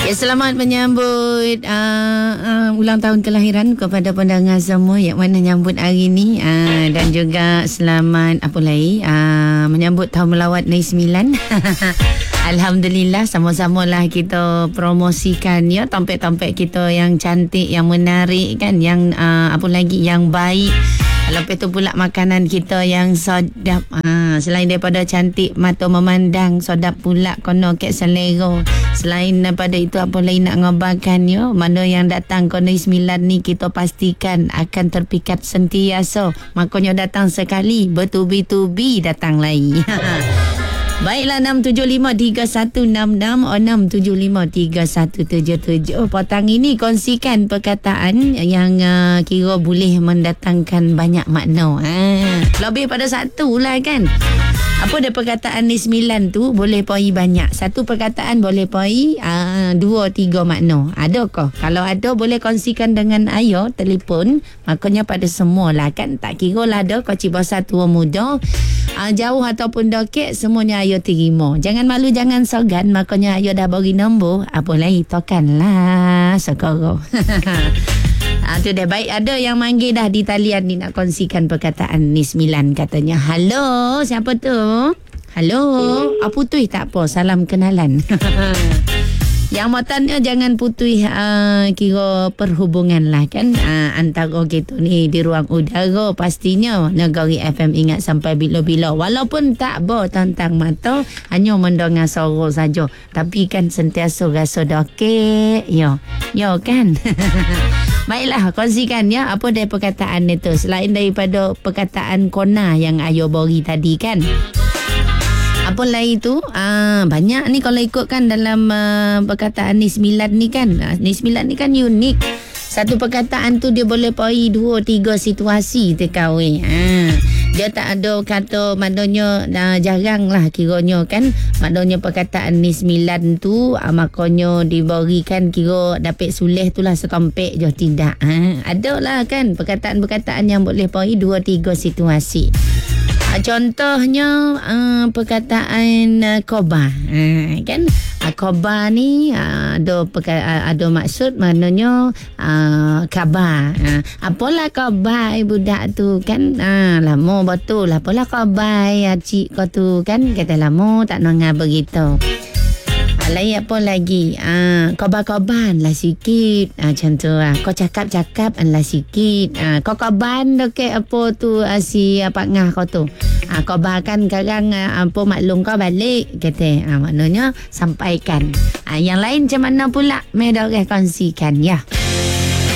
Ya, selamat menyambut ulang tahun kelahiran kepada pendengar semua yang mana nyambut hari ni, dan juga selamat menyambut tahun melawat Negeri Sembilan. Alhamdulillah, sama-sama lah kita promosikan ya tampil-tampil kita yang cantik, yang menarik kan, yang yang baik. Lepas tu pula makanan kita yang sedap. Selain daripada cantik mata memandang, sedap pula kono kek selera. Selain daripada itu, apa lagi nak ngabarkan ya? Mana yang datang ke Negeri Sembilan ni kita pastikan akan terpikat sentiasa. Makanya datang sekali, bertubi-tubi datang lagi. Baiklah, 6753166 6753177. Petang ini kongsikan perkataan yang kira boleh mendatangkan banyak makna. Lebih pada satu lah kan. Apa dia perkataan ni 9 tu boleh poi banyak. Satu perkataan boleh poi 2-3 makna. Adakah? Kalau ada boleh kongsikan dengan Ayo telefon. Makanya pada semua lah kan. Tak kira lah ada kau cibasa tua muda, jauh ataupun dekat, semuanya Ayo terima. Jangan malu, jangan sogan. Makanya Ayo dah bagi nombor. Apa lagi? Tokanlah sekarang. Tu dah baik. Ada yang manggil dah di talian ni nak kongsikan perkataan ni 9 katanya. Halo, siapa tu? Halo, putih tak apa, salam kenalan. Yang matanya jangan putih, kira perhubungan lah kan, antara kita ni di ruang udara. Pastinya Negeri FM ingat sampai bila-bila. Walaupun tak ber tentang mata, hanya mendengar suara saja, tapi kan sentiasa rasa dokek. Yo kan. Baiklah, kongsikan ya apa dia perkataan itu selain daripada perkataan kona yang Ayo bagi tadi kan. Apa lain tu? Banyak ni kalau ikutkan dalam perkataan ni 9 ni kan. Ni 9 ni kan unik. Satu perkataan tu dia boleh poi 2-3 situasi terkawin. Dia tak ada kata, maknanya jarang lah kiranya kan. Maknanya perkataan ni 9 tu maknanya diberikan kira dapat sulih tu lah setompek je. Tidak. Ada lah kan perkataan-perkataan yang boleh poi 2-3 situasi. Contohnya perkataan kobar kan. Kobar ni ada maksud, maknanya khabar. Apalah khabar budak tu kan, lama betul. Apalah khabar cik kau tu kan, kata lama tak dengar begitu. Lain apa lagi, kobar-koban lah sikit, macam tu lah. Kau cakap-cakap lah sikit, kau koban dekat apa tu, si Pak Ngah kau tu, kobar kan kadang apa maklum kau balik, kata maknanya sampaikan. Yang lain macam mana pula, mereka kongsikan ya.